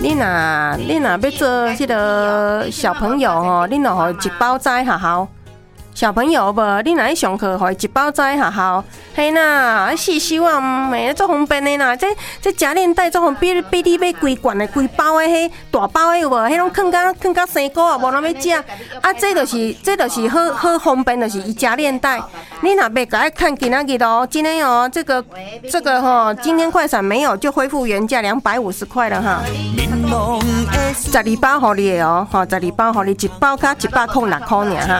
你若要做迄个小朋友吼，你若互一包斋学校。小朋友无，你若去上课，互伊一包斋学校，嘿啦，四收啊，毋会足方便的啦。这夹链袋足方便，比你买规罐的、规包的迄大包的有无？迄拢囥到生果啊，无人要食。啊，这就是好方便，就是伊夹链袋。你若要甲伊看今仔日哦，今天哦，这个吼，今天快闪没有就恢复原价250块了哈。12包互你的哦，吼，12包互你一包加106块尔哈。